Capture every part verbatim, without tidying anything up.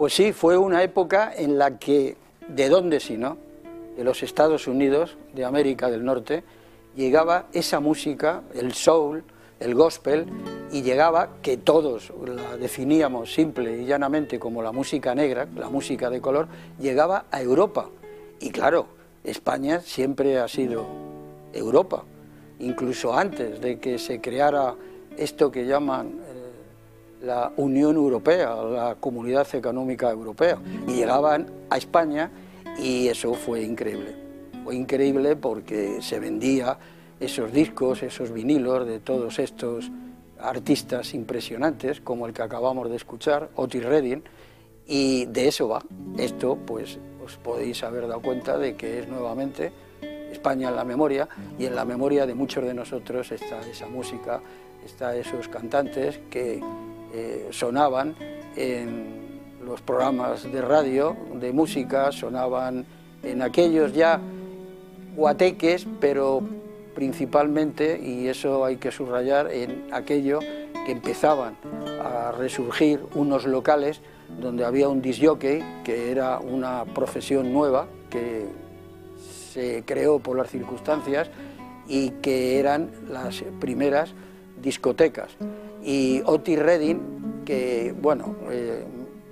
Pues sí, fue una época en la que, ¿de dónde si no?, de los Estados Unidos, de América del Norte, llegaba esa música, el soul, el gospel, y llegaba, que todos la definíamos simple y llanamente como la música negra, la música de color, llegaba a Europa. Y claro, España siempre ha sido Europa, incluso antes de que se creara esto que llaman eh, la Unión Europea, la Comunidad Económica Europea, y llegaban a España, y eso fue increíble. Fue increíble porque se vendía esos discos, esos vinilos de todos estos artistas impresionantes, como el que acabamos de escuchar, Otis Redding, y de eso va. Esto, pues, os podéis haber dado cuenta de que es nuevamente España en la memoria, y en la memoria de muchos de nosotros está esa música, está esos cantantes que eh, sonaban en los programas de radio, de música, sonaban en aquellos ya guateques, pero principalmente, y eso hay que subrayar, en aquello que empezaban a resurgir unos locales donde había un disc jockey, que era una profesión nueva que se creó por las circunstancias y que eran las primeras discotecas. Y Otis Redding, que bueno, eh,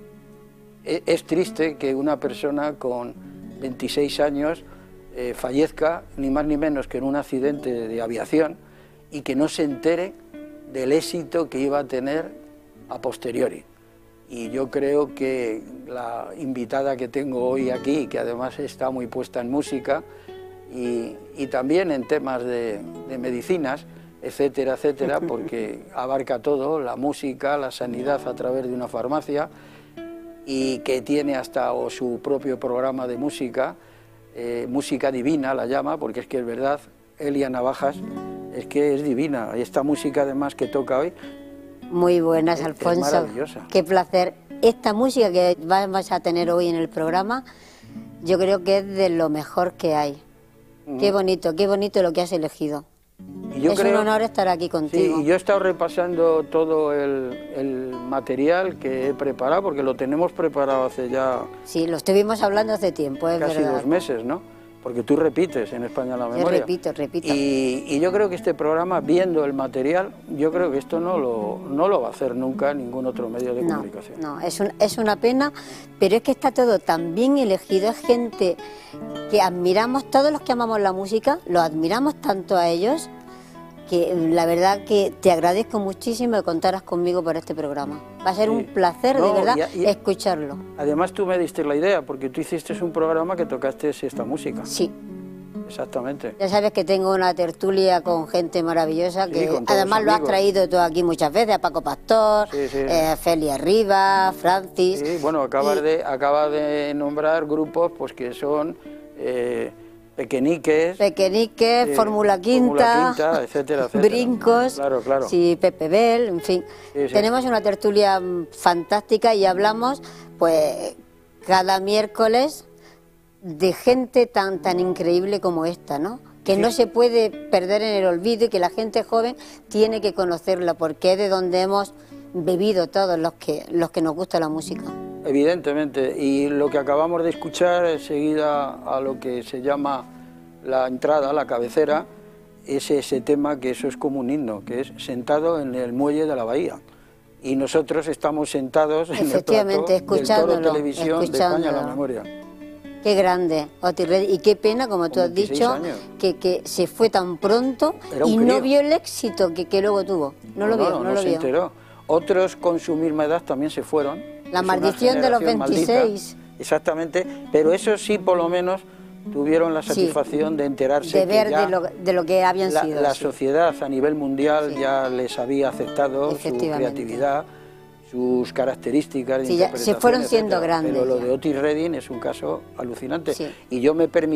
es triste que una persona con veintiséis años eh, fallezca, ni más ni menos que en un accidente de aviación, y que no se entere del éxito que iba a tener a posteriori. Y yo creo que la invitada que tengo hoy aquí, que además está muy puesta en música y, y también en temas de, de medicinas, etcétera, etcétera, porque abarca todo, la música, la sanidad a través de una farmacia, y que tiene hasta o su propio programa de música, eh, música divina la llama, porque es que es verdad, Elia Navajas, es que es divina. Esta música además que toca hoy, muy buenas, es, Alfonso, es maravillosa. Qué placer. Esta música que vamos a tener hoy en el programa, yo creo que es de lo mejor que hay. Mm. Qué bonito, qué bonito lo que has elegido. Y yo es creo, un honor estar aquí contigo. Sí, y yo he estado repasando todo el, el material que he preparado, porque lo tenemos preparado hace ya... Sí, lo estuvimos hablando hace tiempo, es casi verdad. dos meses, ¿no? Porque tú repites en España la memoria. Yo repito, repito. Y, y yo creo que este programa, viendo el material, yo creo que esto no lo, no lo va a hacer nunca ningún otro medio de no, comunicación. No, es, un, es una pena, pero es que está todo tan bien elegido, es gente que admiramos, todos los que amamos la música, los admiramos tanto a ellos, que la verdad que te agradezco muchísimo que contaras conmigo para este programa. Va a ser sí. un placer, no, de verdad, y, y, escucharlo. Además tú me diste la idea, porque tú hiciste un programa que tocaste esta música. Sí. Exactamente. Ya sabes que tengo una tertulia con gente maravillosa, que sí, además lo has traído tú aquí muchas veces, a Paco Pastor, sí, sí. Eh, Felia Rivas, Francis... Sí, bueno, acabas, y... de, acabas de nombrar grupos pues que son... Eh, Pequeñiques, Pequeñiques, eh, Fórmula Quinta, Quinta, etcétera, etcétera. Brincos, claro, claro. Sí, Pepe Bel, en fin. Sí, sí. Tenemos una tertulia fantástica y hablamos, pues, cada miércoles de gente tan tan increíble como esta, ¿no? Que sí. no se puede perder en el olvido y que la gente joven tiene que conocerla, porque es de donde hemos bebido todos los que los que nos gusta la música. Evidentemente, y lo que acabamos de escuchar enseguida a lo que se llama la entrada, la cabecera, es ese tema que eso es como un himno, que es Sentado en el muelle de la bahía. Y nosotros estamos sentados en el plato del Toro Televisión de España la memoria. Qué grande, Otis Redding, y qué pena, como tú has dicho, que, que se fue tan pronto y no vio el éxito que, que luego tuvo. No, no lo vio, no, no, no lo se vio. enteró. Otros con su misma edad también se fueron. La maldición de los veintiséis. Maldita, exactamente, pero esos sí por lo menos tuvieron la satisfacción sí, de enterarse de ver que ya de, lo, de lo que habían la, sido. La sí. sociedad a nivel mundial sí. ya les había aceptado su Efectivamente. creatividad, sus características de sí, ya, se fueron siendo etcétera. grandes. Pero lo ya. de Otis Redding es un caso alucinante. Sí. Y yo me permití